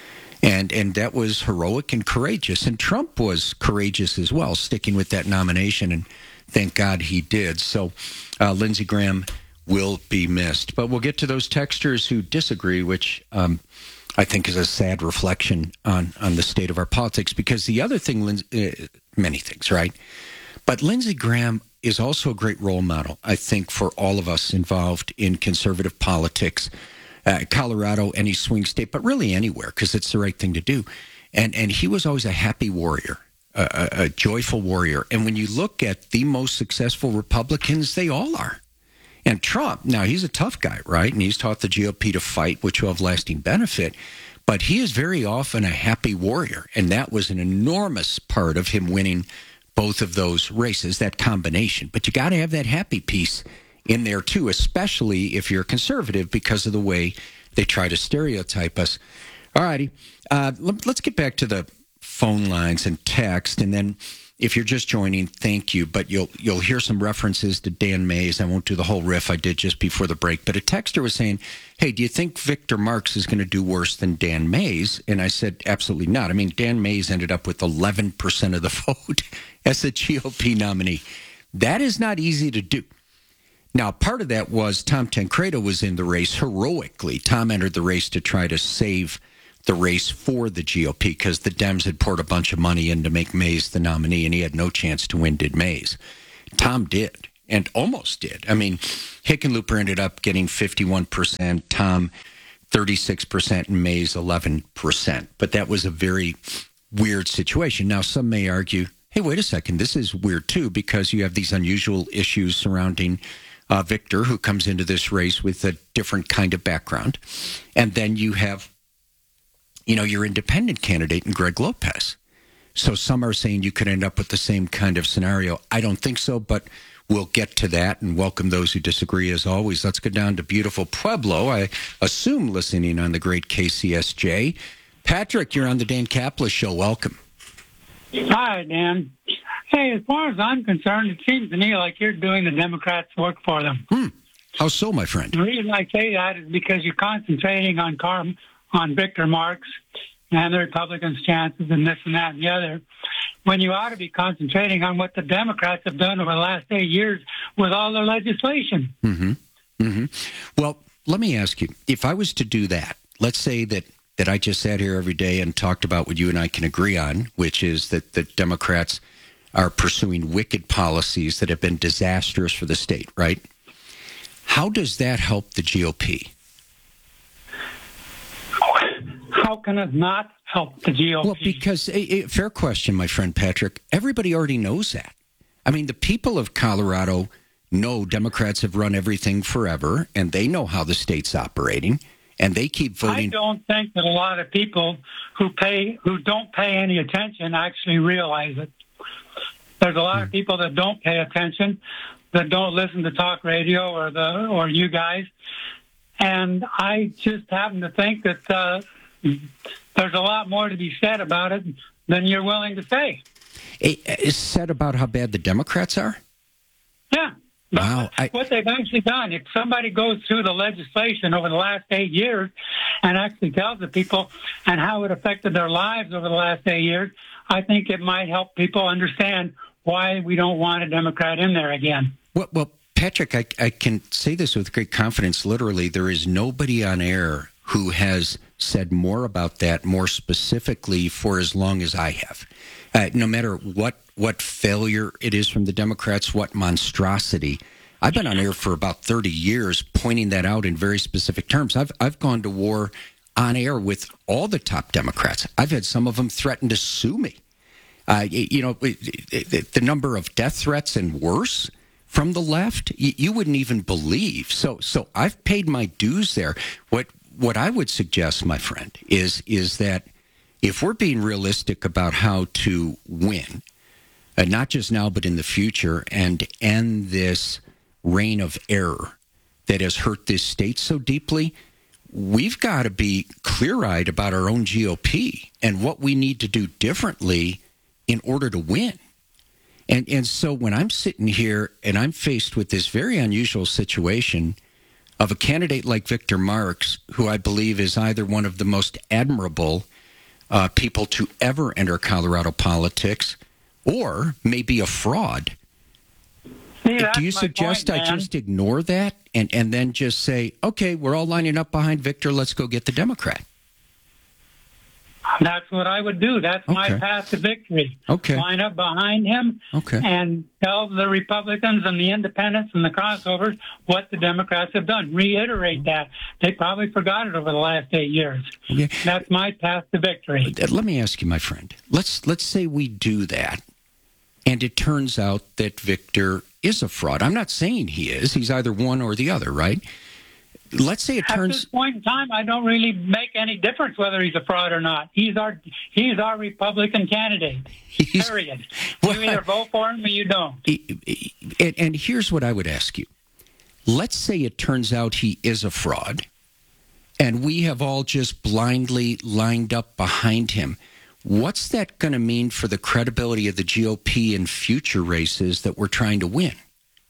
Speaker 3: And and that was heroic and courageous. And Trump was courageous as well, sticking with that nomination, and thank God he did. So uh, Lindsey Graham will be missed. But we'll get to those texters who disagree, which um, I think is a sad reflection on, on the state of our politics. Because the other thing, uh, many things, right? But Lindsey Graham is also a great role model, I think, for all of us involved in conservative politics, uh, Colorado, any swing state, but really anywhere, because it's the right thing to do. And and he was always a happy warrior, a, a, a joyful warrior. And when you look at the most successful Republicans, they all are. And Trump, now he's a tough guy, right? And he's taught the G O P to fight, which will have lasting benefit. But he is very often a happy warrior. And that was an enormous part of him winning both of those races, that combination. But you got to have that happy piece in there, too, especially if you're conservative, because of the way they try to stereotype us. All righty. Uh, let, let's get back to the phone lines and text. And then if you're just joining, thank you. But you'll you'll hear some references to Dan Mays. I won't do the whole riff I did just before the break. But a texter was saying, hey, do you think Victor Marx is going to do worse than Dan Mays? And I said, absolutely not. I mean, Dan Mays ended up with eleven percent of the vote as a G O P nominee. That is not easy to do. Now, part of that was Tom Tancredo was in the race heroically. Tom entered the race to try to save the race for the G O P because the Dems had poured a bunch of money in to make Mays the nominee, and he had no chance to win, did Mays. Tom did, and almost did. I mean, Hickenlooper ended up getting fifty-one percent, Tom thirty-six percent, and Mays eleven percent. But that was a very weird situation. Now, some may argue, hey, wait a second, this is weird too, because you have these unusual issues surrounding uh, Victor, who comes into this race with a different kind of background. And then you have, you know, your independent candidate in Greg Lopez. So some are saying you could end up with the same kind of scenario. I don't think so, but we'll get to that and welcome those who disagree as always. Let's go down to beautiful Pueblo, I assume listening on the great K C S J. Patrick, you're on the Dan Kaplan Show. Welcome.
Speaker 12: Hi, Dan. Hey, as far as I'm concerned, it seems to me like you're doing the Democrats' work for them.
Speaker 3: Hmm. How so, my friend?
Speaker 12: The reason I say that is because you're concentrating on Car- on Victor Marks and the Republicans' chances and this and that and the other, when you ought to be concentrating on what the Democrats have done over the last eight years with all their legislation.
Speaker 3: Mm-hmm. Mm-hmm. Well, let me ask you, if I was to do that, let's say that, that I just sat here every day and talked about what you and I can agree on, which is that the Democrats are pursuing wicked policies that have been disastrous for the state, right? How does that help the G O P?
Speaker 12: How can it not help the G O P?
Speaker 3: Well, because, a, a fair question, my friend Patrick, everybody already knows that. I mean, the people of Colorado know Democrats have run everything forever, and they know how the state's operating, and they keep voting.
Speaker 12: I don't think that a lot of people who pay who don't pay any attention actually realize it. There's a lot of people that don't pay attention, that don't listen to talk radio or the or you guys, and I just happen to think that uh, there's a lot more to be said about it than you're willing to say.
Speaker 3: Is said about how bad the Democrats are?
Speaker 12: Yeah.
Speaker 3: Wow. I,
Speaker 12: what they've actually done, if somebody goes through the legislation over the last eight years and actually tells the people and how it affected their lives over the last eight years, I think it might help people understand why we don't want a Democrat in there again.
Speaker 3: Well, well Patrick, I, I can say this with great confidence. Literally, there is nobody on air who has said more about that more specifically for as long as I have. Uh, no matter what, what failure it is from the Democrats, what monstrosity. I've been on air for about thirty years pointing that out in very specific terms. I've, I've gone to war on air with all the top Democrats. I've had some of them threaten to sue me. Uh, you know, the number of death threats and worse from the left, you wouldn't even believe. So, so I've paid my dues there. What what I would suggest, my friend, is is that if we're being realistic about how to win, uh, not just now but in the future, and end this reign of error that has hurt this state so deeply, we've got to be clear-eyed about our own G O P and what we need to do differently in order to win. And and so when I'm sitting here and I'm faced with this very unusual situation of a candidate like Victor Marks, who I believe is either one of the most admirable uh, people to ever enter Colorado politics, or maybe a fraud.
Speaker 12: See,
Speaker 3: Do you suggest
Speaker 12: point,
Speaker 3: I just ignore that and, and then just say, okay, we're all lining up behind Victor, let's go get the Democrat?
Speaker 12: That's what I would do. That's my
Speaker 3: Okay.
Speaker 12: path to victory.
Speaker 3: Okay.
Speaker 12: Line up behind him
Speaker 3: Okay.
Speaker 12: and tell the Republicans and the independents and the crossovers what the Democrats have done. Reiterate that. They probably forgot it over the last eight years.
Speaker 3: Yeah.
Speaker 12: That's my path to victory.
Speaker 3: Let me ask you, my friend. Let's let's say we do that, and it turns out that Victor is a fraud. I'm not saying he is. He's either one or the other, right? Let's say it
Speaker 12: At
Speaker 3: turns.
Speaker 12: this point in time, I don't really make any difference whether he's a fraud or not. He's our he's our Republican candidate. Period. You either vote for him or you don't.
Speaker 3: And, and here's what I would ask you. Let's say it turns out he is a fraud, and we have all just blindly lined up behind him. What's that going to mean for the credibility of the G O P in future races that we're trying to win?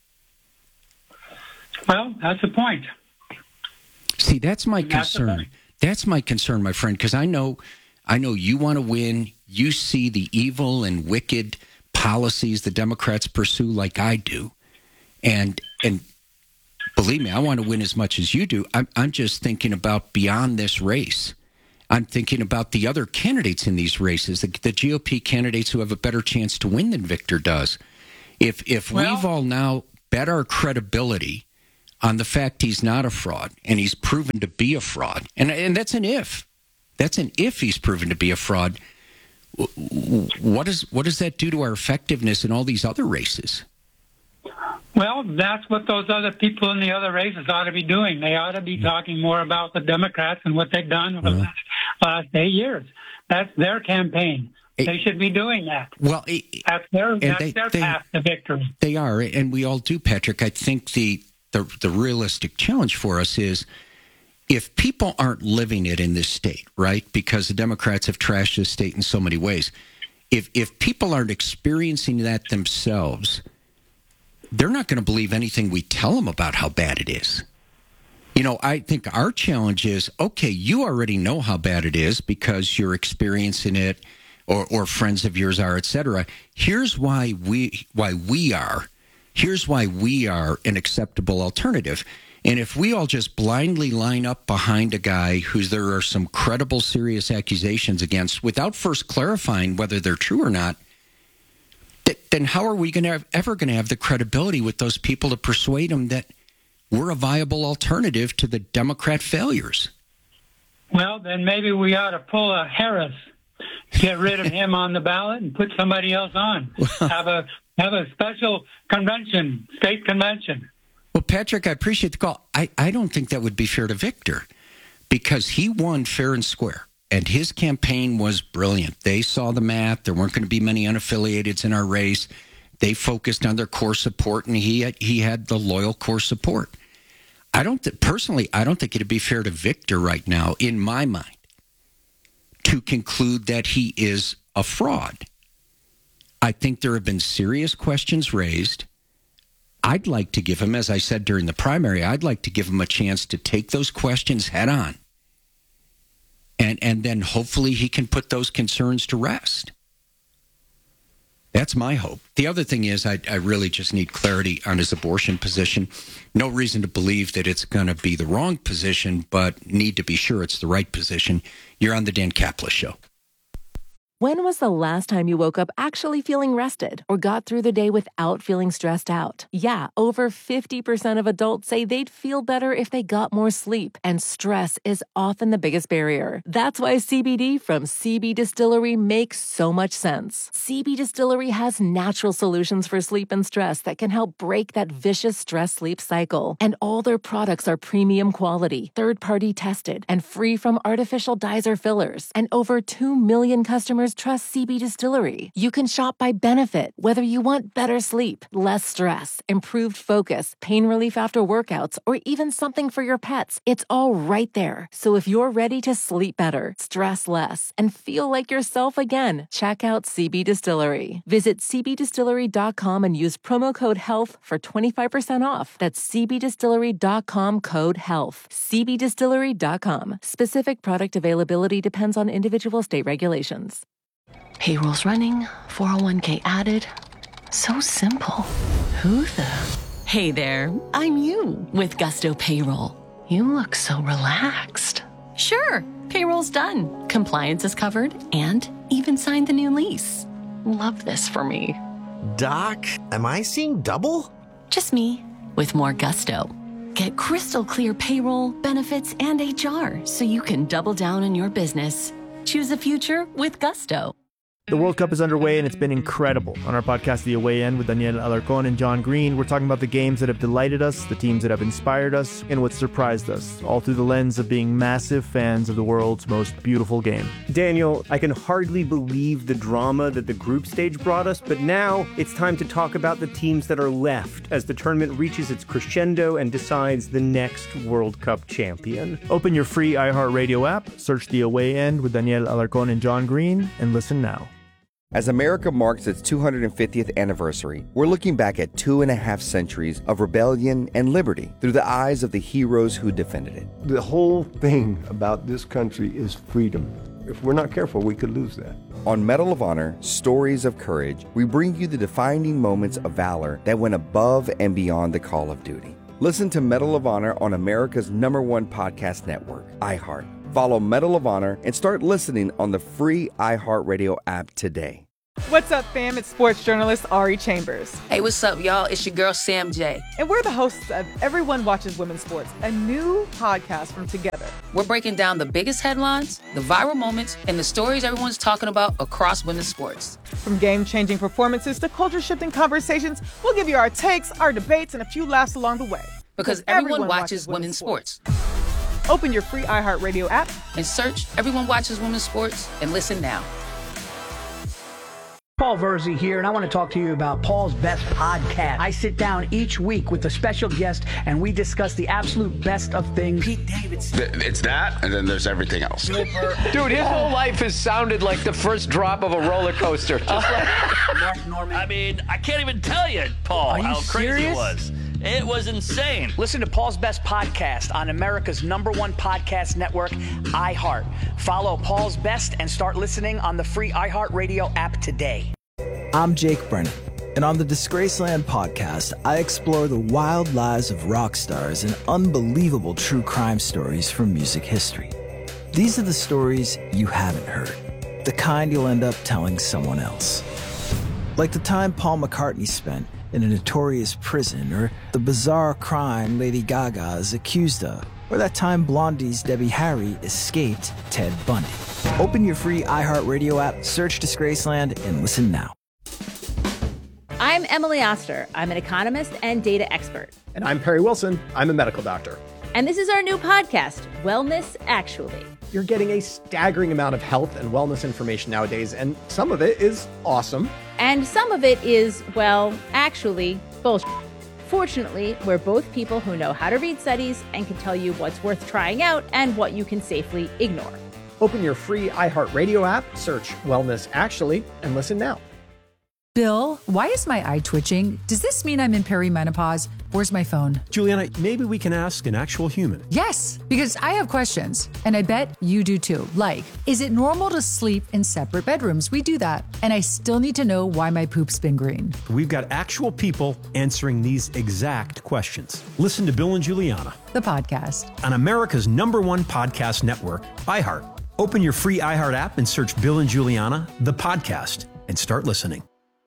Speaker 12: Well, that's the point.
Speaker 3: See, that's my
Speaker 12: That's the
Speaker 3: concern.
Speaker 12: point.
Speaker 3: That's my concern, my friend, because I know, I know you want to win. You see the evil and wicked policies the Democrats pursue, like I do, and and believe me, I want to win as much as you do. I'm I'm just thinking about beyond this race. I'm thinking about the other candidates in these races, the, the G O P candidates who have a better chance to win than Victor does. If if
Speaker 12: Well-
Speaker 3: we've all now bet our credibility on the fact he's not a fraud, and he's proven to be a fraud. And and that's an if. That's an if he's proven to be a fraud. What is what does that do to our effectiveness in all these other races?
Speaker 12: Well, that's what those other people in the other races ought to be doing. They ought to be talking more about the Democrats and what they've done over the last, last eight years. That's their campaign. They should be doing that.
Speaker 3: Well, it,
Speaker 12: that's their that's
Speaker 3: they,
Speaker 12: their
Speaker 3: they,
Speaker 12: path to victory.
Speaker 3: They are, and we all do, Patrick. I think the the, the realistic challenge for us is if people aren't living it in this state, right? Because the Democrats have trashed this state in so many ways. If if people aren't experiencing that themselves, they're not going to believe anything we tell them about how bad it is. You know, I think our challenge is, okay, you already know how bad it is because you're experiencing it, or, or friends of yours are, et cetera. Here's why we why we are. Here's why we are an acceptable alternative. And if we all just blindly line up behind a guy who there are some credible, serious accusations against without first clarifying whether they're true or not, th- then how are we going to ever going to have the credibility with those people to persuade them that we're a viable alternative to the Democrat failures?
Speaker 12: Well, then maybe we ought to pull a Harris, get rid of him on the ballot, and put somebody else on. have a have a special convention, state convention.
Speaker 3: Well, Patrick, I appreciate the call. I, I don't think that would be fair to Victor because he won fair and square, and his campaign was brilliant. They saw the math. There weren't going to be many unaffiliateds in our race. They focused on their core support, and he had, he had the loyal core support. I don't th- personally, I don't think it'd be fair to Victor right now, in my mind, to conclude that he is a fraud. I think there have been serious questions raised. I'd like to give him, as I said during the primary, I'd like to give him a chance to take those questions head on. And, and then hopefully he can put those concerns to rest. That's my hope. The other thing is I, I really just need clarity on his abortion position. No reason to believe that it's going to be the wrong position, but need to be sure it's the right position. You're on the Dan Caplis Show.
Speaker 1: When was the last time you woke up actually feeling rested or got through the day without feeling stressed out? Yeah, over fifty percent of adults say they'd feel better if they got more sleep, and stress is often the biggest barrier. That's why C B D from C B Distillery makes so much sense. C B Distillery has natural solutions for sleep and stress that can help break that vicious stress-sleep cycle. And all their products are premium quality, third-party tested, and free from artificial dyes or fillers. And over two million customers trust C B Distillery. You can shop by benefit, whether you want better sleep, less stress, improved focus, pain relief after workouts, or even something for your pets. It's all right there. So if you're ready to sleep better, stress less, and feel like yourself again, check out C B Distillery. Visit c b distillery dot com and use promo code HEALTH for twenty-five percent off. That's c b distillery dot com code HEALTH. c b distillery dot com. Specific product availability depends on individual state regulations.
Speaker 13: Payroll's running, four oh one k added. So simple. Who the?
Speaker 14: Hey there, I'm you with Gusto Payroll.
Speaker 13: You look so relaxed.
Speaker 14: Sure, payroll's done. Compliance is covered and even signed the new lease.
Speaker 13: Love this for me.
Speaker 16: Doc, am I seeing double?
Speaker 14: Just me with more Gusto. Get crystal clear payroll, benefits, and H R so you can double down on your business. Choose a future with Gusto.
Speaker 17: The World Cup is underway, and it's been incredible. On our podcast, The Away End, with Daniel Alarcón and John Green, we're talking about the games that have delighted us, the teams that have inspired us, and what surprised us, all through the lens of being massive fans of the world's most beautiful game.
Speaker 18: Daniel, I can hardly believe the drama that the group stage brought us, but now it's time to talk about the teams that are left as the tournament reaches its crescendo and decides the next World Cup champion.
Speaker 17: Open your free iHeartRadio app, search The Away End with Daniel Alarcón and John Green, and listen now.
Speaker 19: As America marks its two hundred fiftieth anniversary, we're looking back at two and a half centuries of rebellion and liberty through the eyes of the heroes who defended it.
Speaker 20: The whole thing about this country is freedom. If we're not careful, we could lose that.
Speaker 19: On Medal of Honor, Stories of Courage, we bring you the defining moments of valor that went above and beyond the call of duty. Listen to Medal of Honor on America's number one podcast network, iHeart. Follow Medal of Honor and start listening on the free iHeartRadio app today.
Speaker 21: What's up, fam? It's sports journalist Ari Chambers.
Speaker 22: Hey, what's up, y'all? It's your girl, Sam J.
Speaker 21: And we're the hosts of Everyone Watches Women's Sports, a new podcast from Together.
Speaker 22: We're breaking down the biggest headlines, the viral moments, and the stories everyone's talking about across women's sports.
Speaker 21: From game-changing performances to culture-shifting conversations, we'll give you our takes, our debates, and a few laughs along the way.
Speaker 22: Because, because everyone, everyone watches, watches women's, women's sports. sports.
Speaker 21: Open your free iHeartRadio app
Speaker 22: and search Everyone Watches Women's Sports and listen now.
Speaker 2: Paul Verzi here, and I want to talk to you about Paul's Best Podcast. I sit down each week with a special guest, and we discuss the absolute best of things. Pete Davidson.
Speaker 4: It's that, and then there's everything else.
Speaker 5: Dude, his whole life has sounded like the first drop of a roller coaster. Just like
Speaker 2: Mark Norman.
Speaker 6: I mean, I can't even tell you, Paul,
Speaker 2: Are you
Speaker 6: how crazy
Speaker 2: serious?
Speaker 6: it was. It was insane.
Speaker 2: Listen to Paul's Best Podcast on America's number one podcast network, iHeart. Follow Paul's Best and start listening on the free iHeartRadio app today.
Speaker 7: I'm Jake Brennan, and on the Disgraceland podcast, I explore the wild lives of rock stars and unbelievable true crime stories from music history. These are the stories you haven't heard, the kind you'll end up telling someone else. Like the time Paul McCartney spent in a notorious prison, or the bizarre crime Lady Gaga is accused of, or that time Blondie's Debbie Harry escaped Ted Bundy. Open your free iHeartRadio app, search Disgraceland, and listen now.
Speaker 8: I'm Emily Oster. I'm an economist and data expert.
Speaker 9: And I'm Perry Wilson. I'm a medical doctor.
Speaker 8: And this is our new podcast, Wellness Actually.
Speaker 9: You're getting a staggering amount of health and wellness information nowadays, and some of it is awesome.
Speaker 8: And some of it is, well, actually, bullshit. Fortunately, we're both people who know how to read studies and can tell you what's worth trying out and what you can safely ignore.
Speaker 9: Open your free iHeartRadio app, search Wellness Actually, and listen now.
Speaker 15: Bill, why is my eye twitching? Does this mean I'm in perimenopause? Where's my phone?
Speaker 23: Juliana, maybe we can ask an actual human.
Speaker 15: Yes, because I have questions, and I bet you do too. Like, is it normal to sleep in separate bedrooms? We do that. And I still need to know why my poop's been green.
Speaker 23: We've got actual people answering these exact questions. Listen to Bill and Juliana,
Speaker 15: the podcast,
Speaker 23: on America's number one podcast network, iHeart. Open your free iHeart app and search Bill and Juliana, the podcast, and start listening.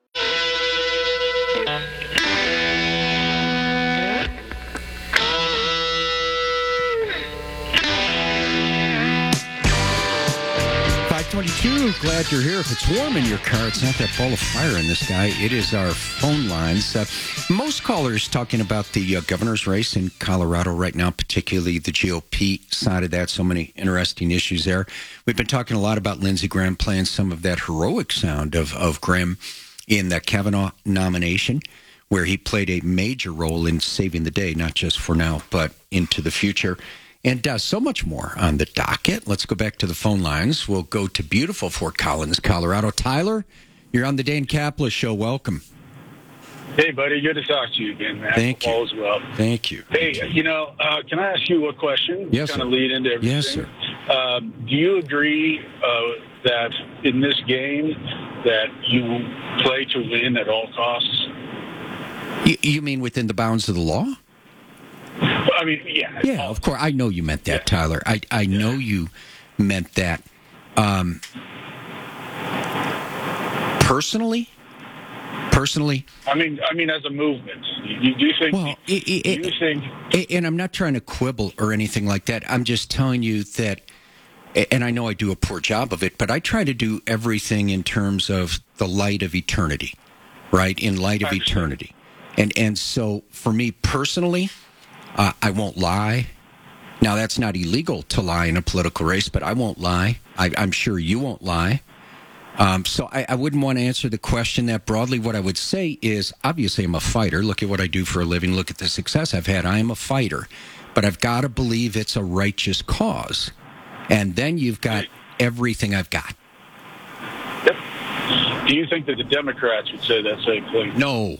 Speaker 3: twenty-two, glad you're here. If it's warm in your car, it's not that ball of fire in this guy. It is our phone lines. Uh, most callers talking about the uh, governor's race in Colorado right now, particularly the G O P side of that. So many interesting issues there. We've been talking a lot about Lindsey Graham playing some of that heroic sound of, of Graham in the Kavanaugh nomination, where he played a major role in saving the day, not just for now, but into the future. And uh, so much more on the docket. Let's go back to the phone lines. We'll go to beautiful Fort Collins, Colorado. Tyler, you're on the Dane Kaplan Show. Welcome.
Speaker 26: Hey, buddy. Good to talk to you again, man.
Speaker 3: Thank you.
Speaker 26: All as well.
Speaker 3: Thank you.
Speaker 26: Hey, you know, uh, can I ask you a question?
Speaker 3: Yes,
Speaker 26: kind
Speaker 3: sir.
Speaker 26: of lead into everything.
Speaker 3: Yes, sir.
Speaker 26: Uh, do you agree uh, that in this game that you play to win at all costs?
Speaker 3: You, you mean within the bounds of the law?
Speaker 26: I mean, yeah.
Speaker 3: Yeah, of course. I know you meant that, Tyler. I, I know you meant that. Um, personally, personally.
Speaker 26: I mean, I mean, as a movement, you, do you think?
Speaker 3: Well, it, it,
Speaker 26: do you think?
Speaker 3: And I'm not trying to quibble or anything like that. I'm just telling you that, and I know I do a poor job of it, but I try to do everything in terms of the light of eternity, right? In light of eternity, and and so for me personally. Uh, I won't lie. Now, that's not illegal to lie in a political race, but I won't lie. I, I'm sure you won't lie. Um, so I, I wouldn't want to answer the question that broadly. What I would say is, obviously, I'm a fighter. Look at what I do for a living. Look at the success I've had. I am a fighter. But I've got to believe it's a righteous cause. And then you've got everything I've got.
Speaker 26: Yep. Do you think that the Democrats would say that same thing?
Speaker 3: No.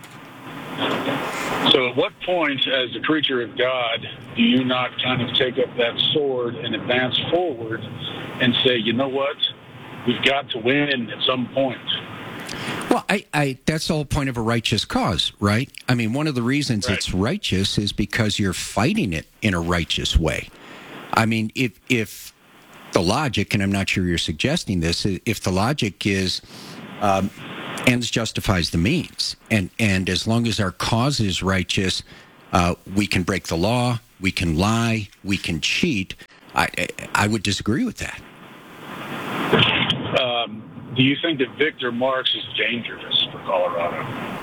Speaker 26: So at what point, as a creature of God, do you not kind of take up that sword and advance forward and say, you know what, we've got to win at some point?
Speaker 3: Well, I, I that's the whole point of a righteous cause, right? I mean, one of the reasons right. it's righteous is because you're fighting it in a righteous way. I mean, if if the logic, and I'm not sure you're suggesting this, if the logic is... Um, ends justifies the means. And and as long as our cause is righteous, uh, we can break the law, we can lie, we can cheat. I I would disagree with that.
Speaker 26: Um, do you think that Victor Marx is dangerous for Colorado?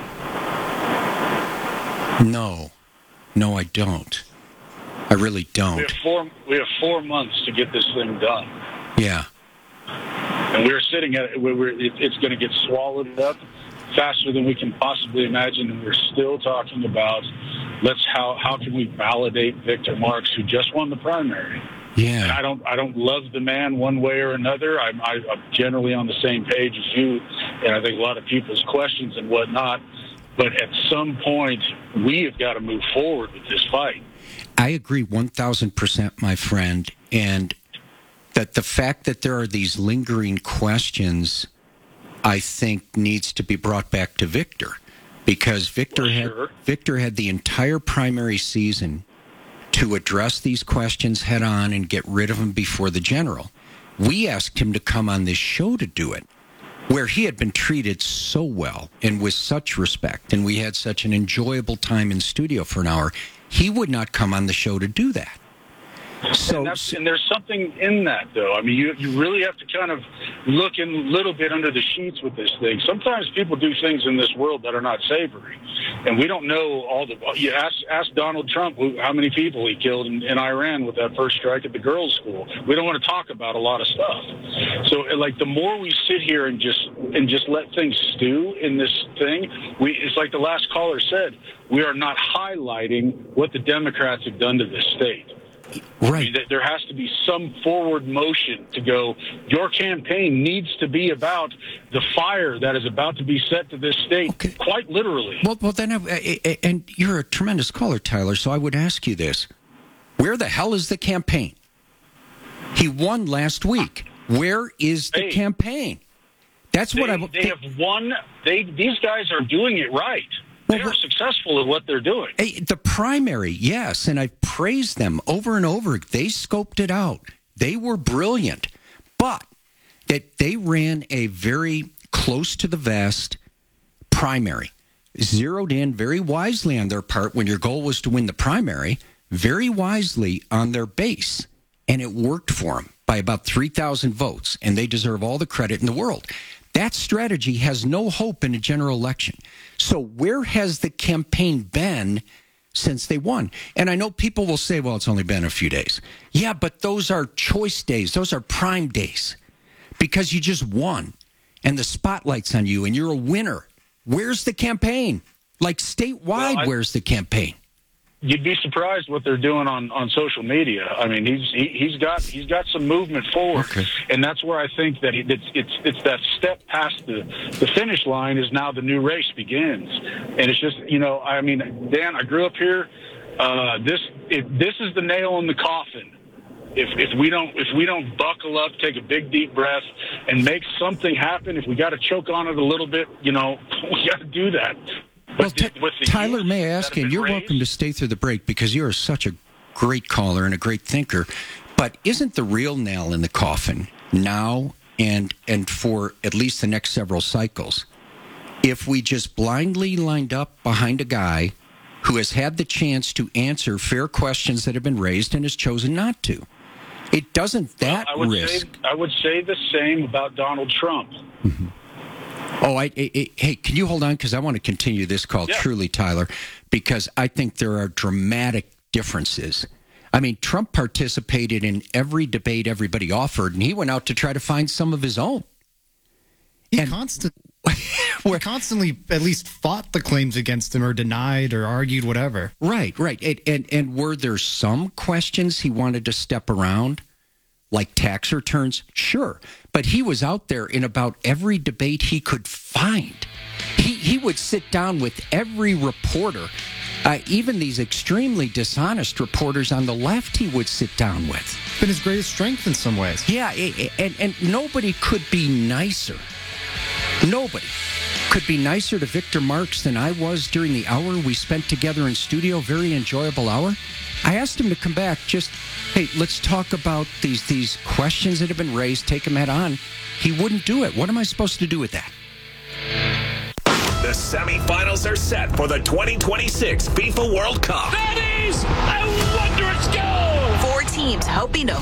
Speaker 3: No. No, I don't. I really don't.
Speaker 26: We have four, we have four months to get this thing done.
Speaker 3: Yeah.
Speaker 26: And we're sitting at it, we're, it it's going to get swallowed up faster than we can possibly imagine, and we're still talking about let's how how can we validate Victor Marks, who just won the primary.
Speaker 3: Yeah,
Speaker 26: and I don't I don't love the man one way or another. I'm, I, I'm generally on the same page as you, and I think a lot of people's questions and whatnot. But at some point, we have got to move forward with this fight.
Speaker 3: I agree one thousand percent, my friend, and that the fact that there are these lingering questions, I think, needs to be brought back to Victor, because Victor
Speaker 26: well,
Speaker 3: had
Speaker 26: sure.
Speaker 3: Victor had the entire primary season to address these questions head on and get rid of them before the general. We asked him to come on this show to do it, where he had been treated so well and with such respect, and we had such an enjoyable time in studio for an hour. He would not come on the show to do that. So,
Speaker 26: and, that's, and there's something in that, though. I mean, you you really have to kind of look in a little bit under the sheets with this thing. Sometimes people do things in this world that are not savory, and we don't know all the. You ask ask Donald Trump who, how many people he killed in, in Iran with that first strike at the girls' school. We don't want to talk about a lot of stuff. So, like, the more we sit here and just and just let things stew in this thing, we it's like the last caller said. We are not highlighting what the Democrats have done to this state.
Speaker 3: Right.
Speaker 26: I mean, there has to be some forward motion to go, your campaign needs to be about the fire that is about to be set to this state, okay. Quite literally.
Speaker 3: Well, well, then, I, and you're a tremendous caller, Tyler, so I would ask you this. Where the hell is the campaign? He won last week. Where is the
Speaker 26: hey,
Speaker 3: campaign? That's
Speaker 26: they,
Speaker 3: what I...
Speaker 26: They have won. They These guys are doing it right. They are successful at what they're doing.
Speaker 3: Hey, the primary, yes, and I've praised them over and over. They scoped it out. They were brilliant. But that they ran a very close to the vest primary, zeroed in very wisely on their part when your goal was to win the primary, very wisely on their base. And it worked for them by about three thousand votes, and they deserve all the credit in the world. That strategy has no hope in a general election. So where has the campaign been since they won? And I know people will say, well, it's only been a few days. Yeah, but those are choice days. Those are prime days because you just won and the spotlight's on you and you're a winner. Where's the campaign? Like statewide, well, I- where's the campaign?
Speaker 26: You'd be surprised what they're doing on, on social media. I mean, he's he, he's got he's got some movement forward, okay. And that's where I think that he, it's it's it's that step past the, the finish line is now the new race begins, and it's just you know I mean Dan, I grew up here. Uh, this it, this is the nail in the coffin. If if we don't if we don't buckle up, take a big deep breath, and make something happen, if we got to choke on it a little bit, you know, we got to do that.
Speaker 3: Well, t- Tyler, may I ask you, you're raised? welcome to stay through the break because you're such a great caller and a great thinker, but isn't the real nail in the coffin now and and for at least the next several cycles, if we just blindly lined up behind a guy who has had the chance to answer fair questions that have been raised and has chosen not to? It doesn't that
Speaker 26: well, I would
Speaker 3: risk.
Speaker 26: Say, I would say the same about Donald Trump.
Speaker 3: Mm-hmm. Oh, I, I, I, hey, can you hold on? Because I want to continue this call, yeah. Truly, Tyler, because I think there are dramatic differences. I mean, Trump participated in every debate everybody offered, and he went out to try to find some of his own.
Speaker 1: He, constant, he constantly at least fought the claims against him or denied or argued whatever.
Speaker 3: Right, right. And, and, and were there some questions he wanted to step around? Like tax returns? Sure. But he was out there in about every debate he could find. He he would sit down with every reporter, uh, even these extremely dishonest reporters on the left he would sit down with.
Speaker 1: It's been his greatest strength in some ways.
Speaker 3: Yeah, and, and nobody could be nicer. Nobody could be nicer to Victor Marks than I was during the hour we spent together in studio. Very enjoyable hour. I asked him to come back, just, hey, let's talk about these these questions that have been raised, take them head on. He wouldn't do it. What am I supposed to do with that?
Speaker 10: The semifinals are set for the twenty twenty-six FIFA World Cup.
Speaker 6: That is a wondrous goal!
Speaker 11: Four teams hoping to